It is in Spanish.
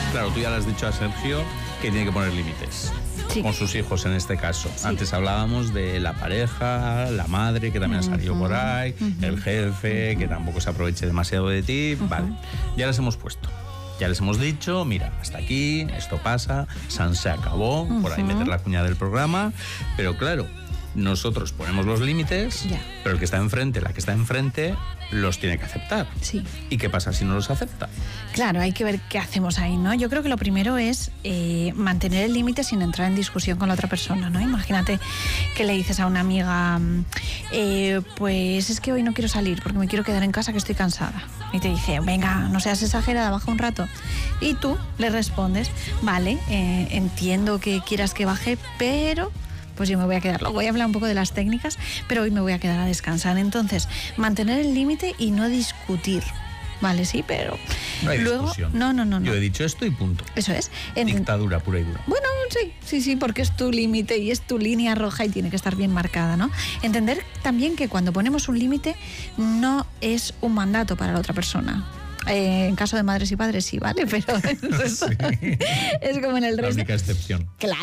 Claro, tú ya le has dicho a Sergio que tiene que poner límites. Sí. Con sus hijos en este caso. Sí. Antes hablábamos de la pareja, la madre que también ha salido por ahí, el jefe que tampoco se aproveche demasiado de ti. Vale, ya les hemos puesto. Ya les hemos dicho, mira, hasta aquí, esto pasa, San se acabó, por ahí meter la cuña del programa, pero claro, nosotros ponemos los límites, Ya. pero el que está enfrente, la que está enfrente, los tiene que aceptar. Sí. ¿Y qué pasa si no los acepta? Claro, hay que ver qué hacemos ahí, ¿no? Yo creo que lo primero es mantener el límite sin entrar en discusión con la otra persona, ¿no? Imagínate que le dices a una amiga, pues es que hoy no quiero salir porque me quiero quedar en casa que estoy cansada. Y te dice, venga, no seas exagerada, baja un rato. Y tú le respondes, vale, entiendo que quieras que baje, pero pues yo me voy a quedar. Luego voy a hablar un poco de las técnicas, pero hoy me voy a quedar a descansar. Entonces, mantener el límite y no discutir. Vale, sí, pero No hay luego discusión. no. Yo he dicho esto y punto. Eso es. Dictadura pura y dura. Bueno, sí, porque es tu límite y es tu línea roja y tiene que estar bien marcada, ¿no? Entender también que cuando ponemos un límite no es un mandato para la otra persona. En caso de madres y padres sí, ¿vale? Pero el resto Sí. es como en el La resto. única excepción. Claro.